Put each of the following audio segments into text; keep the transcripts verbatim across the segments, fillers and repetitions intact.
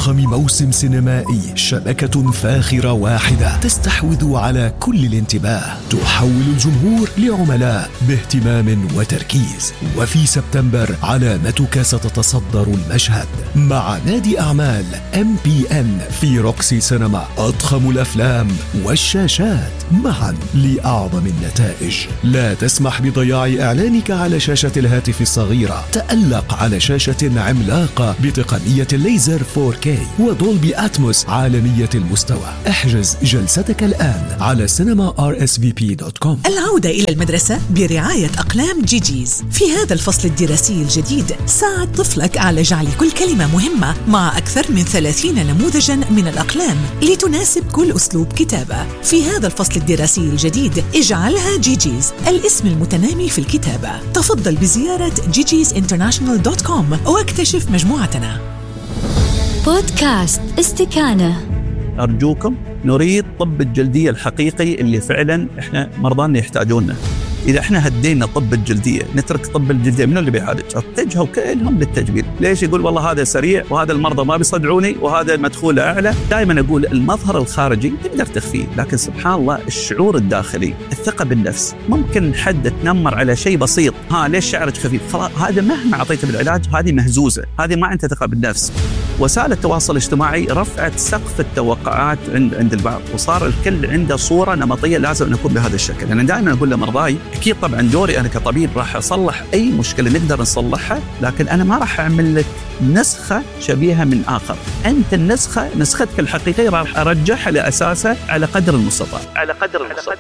أضخم موسم سينمائي، شبكة فاخرة واحدة تستحوذ على كل الانتباه، تحول الجمهور لعملاء باهتمام وتركيز. وفي سبتمبر علامتك ستتصدر المشهد مع نادي أعمال إم بي إن في روكسي سينما، أضخم الأفلام والشاشات معا لأعظم النتائج. لا تسمح بضياع إعلانك على شاشة الهاتف الصغيرة، تألق على شاشة عملاقة بتقنية الليزر فور كي ودولبي أتموس عالمية المستوى. احجز جلستك الآن على سينما آر إس في بي دوت كوم. العودة إلى المدرسة برعاية أقلام جيجيز. في هذا الفصل الدراسي الجديد ساعد طفلك على جعل كل كلمة مهمة مع أكثر من ثلاثين نموذجا من الأقلام لتناسب كل أسلوب كتابة. في هذا الفصل الدراسي الجديد اجعلها جيجيز الاسم المتنامي في الكتابة. تفضل بزيارة جيجيز انترناشنال دوت كوم واكتشف مجموعتنا. بودكاست استكانة. أرجوكم نريد طب الجلدية الحقيقي اللي فعلا إحنا مرضانا يحتاجونه. إذا إحنا هدينا طب الجلدية نترك طب الجلدية، منو اللي بيعالج؟ اتجهوا كلهم للتجميل. ليش يقول والله هذا سريع وهذا المرضى ما بيصدعوني وهذا مدخول أعلى؟ دائما أقول المظهر الخارجي تقدر تخفيه، لكن سبحان الله الشعور الداخلي، الثقة بالنفس. ممكن حد تنمر على شيء بسيط، ها ليش شعرك خفيف؟ خلاص هذا مهما أعطيته بالعلاج هذه مهزوزة، هذه ما عندها ثقة بالنفس. وسائل التواصل الاجتماعي رفعت سقف التوقعات عند عند البعض، وصار الكل عنده صورة نمطية لازم نكون بهذا الشكل. أنا دائما أقول لمرضاي أكيد طبعا دوري أنا كطبيب راح أصلح أي مشكلة نقدر نصلحها، لكن أنا ما راح أعمل لك نسخة شبيهة من آخر. أنت النسخة نسختك الحقيقية راح أرجعها لأساسها على قدر المستطاع على قدر المستطاع.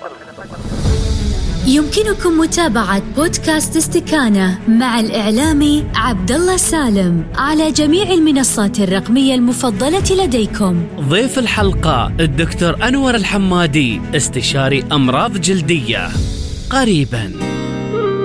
يمكنكم متابعة بودكاست استكانة مع الإعلامي عبد الله سالم على جميع المنصات الرقمية المفضلة لديكم. ضيف الحلقة الدكتور أنور الحمادي، استشاري أمراض جلدية. قريباً.